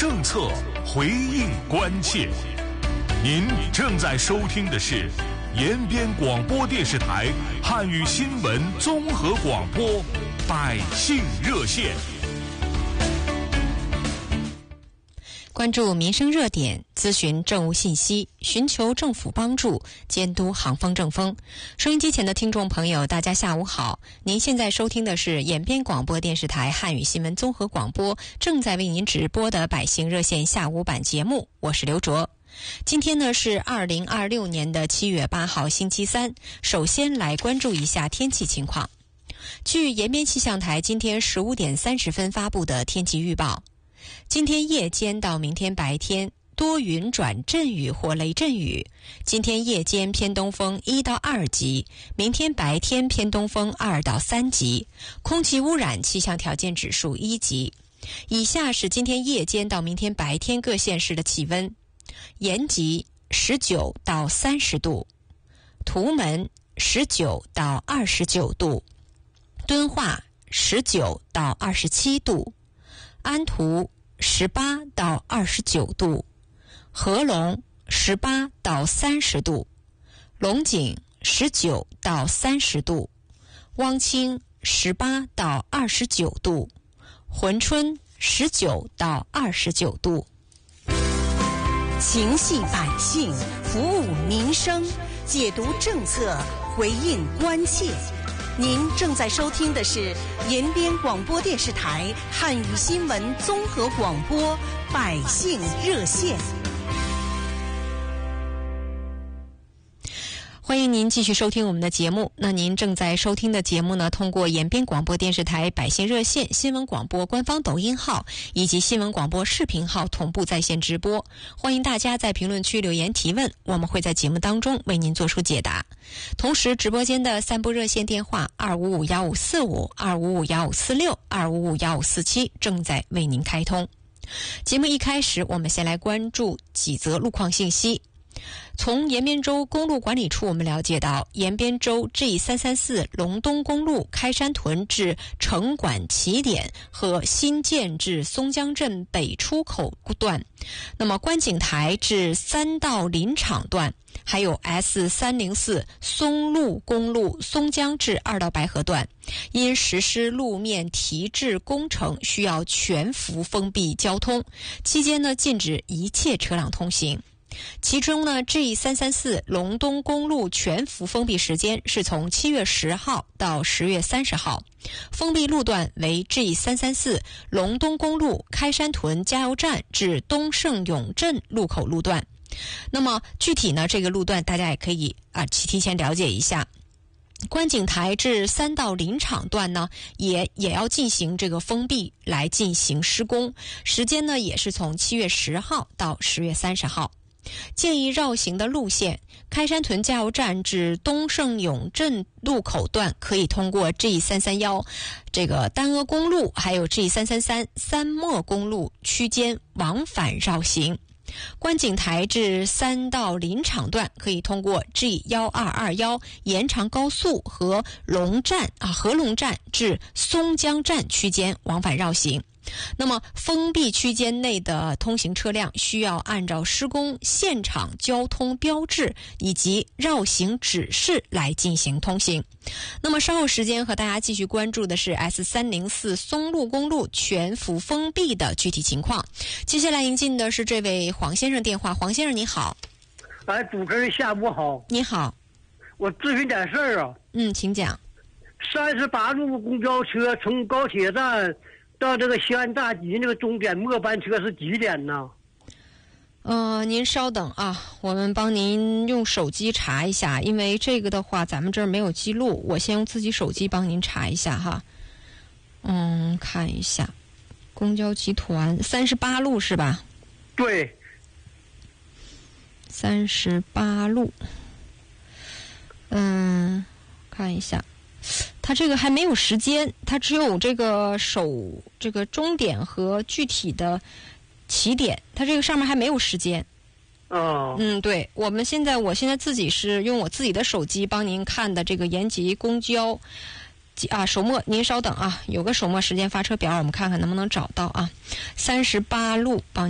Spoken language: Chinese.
政策，回应关切。您正在收听的是延边广播电视台汉语新闻综合广播百姓热线。 关注民生热点，咨询政务信息，寻求政府帮助，监督行风政风。收音机前的听众朋友，大家下午好！您现在收听的是延边广播电视台汉语新闻综合广播正在为您直播的百姓热线下午版节目，我是刘卓。今天呢是2026年的7月8号星期三，首先来关注一下天气情况。据延边气象台今天15点30分发布的天气预报，今天夜间到明天白天多云转阵雨或雷阵雨，今天夜间偏东风1到2级，明天白天偏东风2到3级，空气污染气象条件指数1级。以下是今天夜间到明天白天各县市的气温：延吉19到30度，图门19到29度，敦化19到27度，安图18到29度，合龙18到30度，龙井19到30度，汪清18到29度，珲春19到29度。 情系百姓，服务民生，解读政策，回应关切。您正在收听的是延边广播电视台汉语新闻综合广播百姓热线。 欢迎您继续收听我们的节目。那您正在收听的节目呢，通过延边广播电视台百姓热线新闻广播官方抖音号以及新闻广播视频号同步在线直播。欢迎大家在评论区留言提问，我们会在节目当中为您做出解答。同时，直播间的3部热线电话2551545、2551546、2551547正在为您开通。节目一开始，我们先来关注几则路况信息。从延边州公路管理处我们了解到，延边州 G334 龙东公路开山屯至城管起点和新建至松江镇北出口段，那么观景台至三道林场段，还有 S304 松路公路松江至二道白河段，因实施路面提质工程需要全幅封闭交通，期间呢禁止一切车辆通行。其中呢 G334 龙东公路全幅封闭时间是从7月10号到10月30号，封闭路段为 G334 龙东公路开山屯加油站至东胜永镇路口路段。那么具体呢这个路段大家也可以提前了解一下。观景台至三道林场段呢也要进行这个封闭来进行施工，时间呢也是从7月10号到10月30号。建议绕行的路线，开山屯加油站至东胜永镇路口段可以通过 G331 这个丹阿公路还有 G333 三墨公路区间往返绕行。观景台至三道林场段可以通过 G1221 延长高速和合龙站至松江站区间往返绕行。那么封闭区间内的通行车辆需要按照施工现场交通标志以及绕行指示来进行通行。那么稍后时间和大家继续关注的是 S304 松路公路全幅封闭的具体情况。接下来迎进的是这位黄先生电话。黄先生你好。 主持人下午好。 你好。 我咨询点事儿啊。 请讲。 38路公交车从高铁站到这个西安大集那个终点末班车是几点呢？ 您稍等啊，我们帮您用手机查一下，因为这个的话咱们这儿没有记录，我先用自己手机帮您查一下哈。看一下，公交集团38路是吧？ 对。 38路。看一下。它这个还没有时间，它只有这个终点和具体的起点，它这个上面还没有时间。对，我现在自己是用我自己的手机帮您看的这个延吉公交首末，您稍等啊，有个首末时间发车表，我们看看能不能找到啊。38路帮